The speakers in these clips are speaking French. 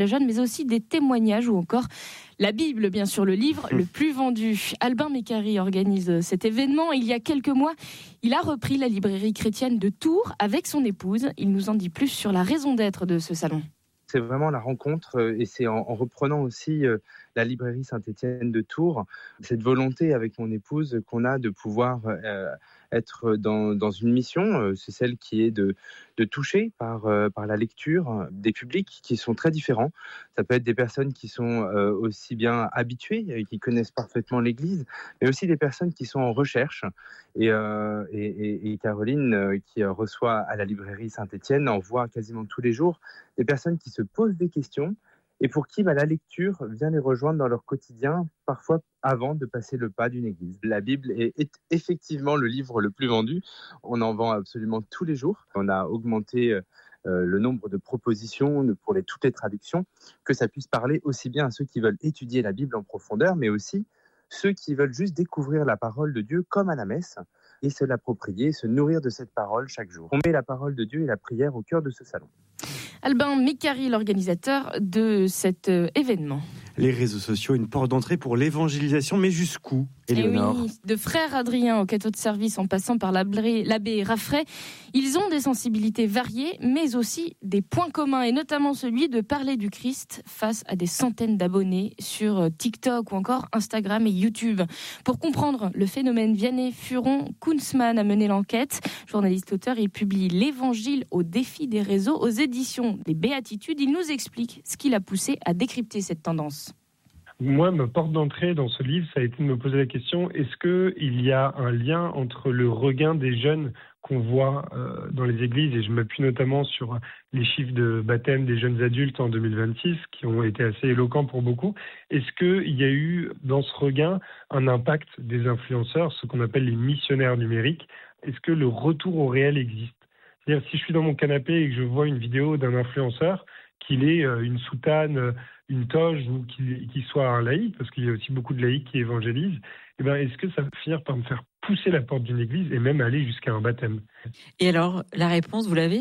jeunes, mais aussi des témoignages ou encore la Bible, bien sûr, le livre le plus vendu. Albin Mécari organise cet événement. Il y a quelques mois, il a repris la librairie chrétienne de Tours avec son épouse. Il nous en dit plus sur la raison d'être de ce salon. C'est vraiment la rencontre et c'est en reprenant aussi la librairie Saint-Étienne de Tours, cette volonté avec mon épouse qu'on a de pouvoir être dans une mission, c'est celle qui est de toucher par la lecture des publics qui sont très différents. Ça peut être des personnes qui sont aussi bien habituées, qui connaissent parfaitement l'Église, mais aussi des personnes qui sont en recherche. Et Caroline, qui reçoit à la librairie Saint-Étienne, en voit quasiment tous les jours des personnes qui se posent des questions et pour qui la lecture vient les rejoindre dans leur quotidien, parfois avant de passer le pas d'une église. La Bible est effectivement le livre le plus vendu. On en vend absolument tous les jours. On a augmenté le nombre de propositions pour toutes les traductions, que ça puisse parler aussi bien à ceux qui veulent étudier la Bible en profondeur, mais aussi ceux qui veulent juste découvrir la parole de Dieu comme à la messe et se l'approprier, se nourrir de cette parole chaque jour. On met la parole de Dieu et la prière au cœur de ce salon. Albin Mécari, l'organisateur de cet événement. Les réseaux sociaux, une porte d'entrée pour l'évangélisation, mais jusqu'où, Éléonore ? Oui, de frère Adrien au cateau de service en passant par l'abbé Raffray, ils ont des sensibilités variées, mais aussi des points communs, et notamment celui de parler du Christ face à des centaines d'abonnés sur TikTok ou encore Instagram et YouTube. Pour comprendre le phénomène, Vianney Furon-Kunzmann a mené l'enquête. Journaliste-auteur, il publie l'Évangile au défi des réseaux aux éditions des Béatitudes. Il nous explique ce qui l'a poussé à décrypter cette tendance. Moi, ma porte d'entrée dans ce livre, ça a été de me poser la question, est-ce qu'il y a un lien entre le regain des jeunes qu'on voit dans les églises, et je m'appuie notamment sur les chiffres de baptême des jeunes adultes en 2026, qui ont été assez éloquents pour beaucoup. Est-ce qu'il y a eu, dans ce regain, un impact des influenceurs, ce qu'on appelle les missionnaires numériques ? Est-ce que le retour au réel existe ? C'est-à-dire, si je suis dans mon canapé et que je vois une vidéo d'un influenceur, qu'il ait une soutane, une toge ou qu'il soit un laïc, parce qu'il y a aussi beaucoup de laïcs qui évangélisent, eh ben, est-ce que ça va finir par me faire pousser la porte d'une église et même aller jusqu'à un baptême ? Et alors, la réponse, vous l'avez ?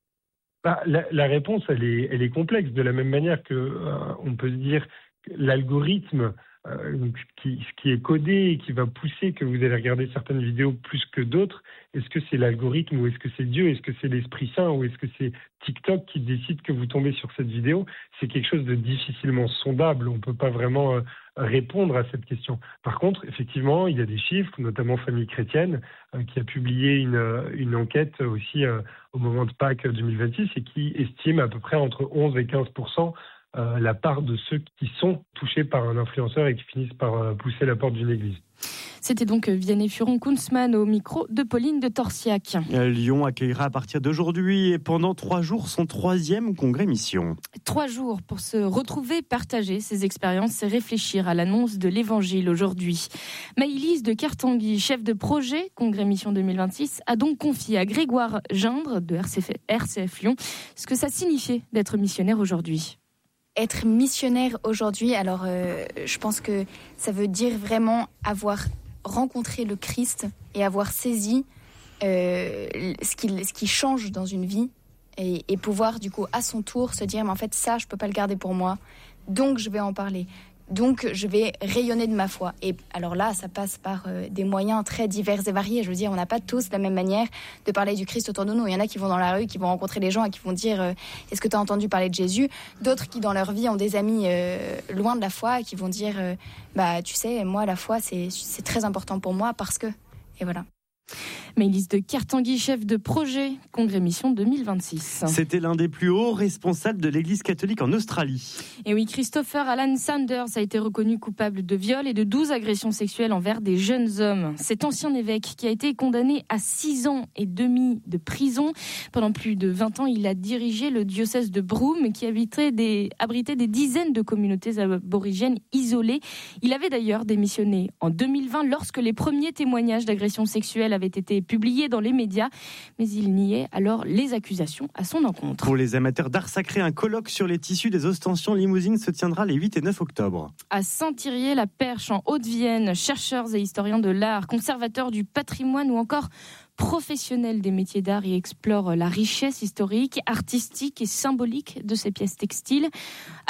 La réponse, elle est complexe. De la même manière que on peut se dire que l'algorithme qui est codé et qui va pousser que vous allez regarder certaines vidéos plus que d'autres, est-ce que c'est l'algorithme ou est-ce que c'est Dieu, est-ce que c'est l'Esprit Saint ou est-ce que c'est TikTok qui décide que vous tombez sur cette vidéo ? C'est quelque chose de difficilement sondable, on ne peut pas vraiment répondre à cette question. Par contre, effectivement, il y a des chiffres, notamment Famille Chrétienne, qui a publié une enquête aussi au moment de Pâques 2026 et qui estime à peu près entre 11 et 15% la part de ceux qui sont touchés par un influenceur et qui finissent par pousser la porte d'une église. C'était donc Vianney Furon-Kunzmann au micro de Pauline de Torsiac. Lyon accueillera à partir d'aujourd'hui et pendant 3 jours son 3e congrès mission. 3 jours pour se retrouver, partager ses expériences et réfléchir à l'annonce de l'Évangile aujourd'hui. Maëlys de Cartanguy, chef de projet congrès mission 2026, a donc confié à Grégoire Gindre de RCF Lyon ce que ça signifiait d'être missionnaire aujourd'hui. Être missionnaire aujourd'hui, alors je pense que ça veut dire vraiment avoir rencontré le Christ et avoir saisi ce qui change dans une vie et pouvoir du coup à son tour se dire mais en fait ça je peux pas le garder pour moi, donc je vais en parler. Donc, je vais rayonner de ma foi. Et alors là, ça passe par des moyens très divers et variés. Je veux dire, on n'a pas tous la même manière de parler du Christ autour de nous. Il y en a qui vont dans la rue, qui vont rencontrer les gens et qui vont dire est-ce que tu as entendu parler de Jésus ? D'autres qui, dans leur vie, ont des amis loin de la foi et qui vont dire tu sais, moi, la foi, c'est très important pour moi parce que... Et voilà. Maëlys de Cartanguy, chef de projet Congrès Mission 2026. C'était l'un des plus hauts responsables de l'Église catholique en Australie. Et oui, Christopher Alan Sanders a été reconnu coupable de viol et de 12 agressions sexuelles envers des jeunes hommes. Cet ancien évêque qui a été condamné à 6 ans et demi de prison. Pendant plus de 20 ans, il a dirigé le diocèse de Broome qui abritait des dizaines de communautés aborigènes isolées. Il avait d'ailleurs démissionné en 2020 lorsque les premiers témoignages d'agressions sexuelles avaient été publiés dans les médias, mais il niait alors les accusations à son encontre. Pour les amateurs d'art sacré, un colloque sur les tissus des ostensions limousines se tiendra les 8 et 9 octobre. À Saint-Thirier-la-Perche, en Haute-Vienne, chercheurs et historiens de l'art, conservateurs du patrimoine ou encore professionnel des métiers d'art et explore la richesse historique, artistique et symbolique de ces pièces textiles.